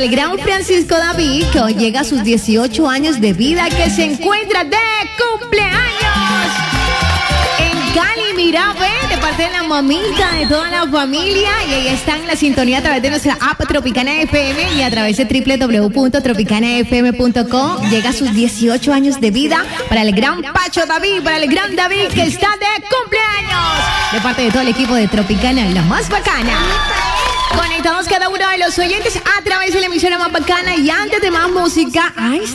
el gran Francisco David, que hoy llega a sus 18 años de vida, que se encuentra de cumpleaños en Cali, mira, ve, de parte de la mamita, de toda la familia. Y ahí está en la sintonía a través de nuestra app Tropicana FM y a través de www.tropicanafm.com. Llega a sus 18 años de vida para el gran Pacho David, para el gran David, que está de cumpleaños. De parte de todo el equipo de Tropicana, la más bacana. Conectados cada uno de los oyentes a través de la emisora más bacana. Y antes de más música,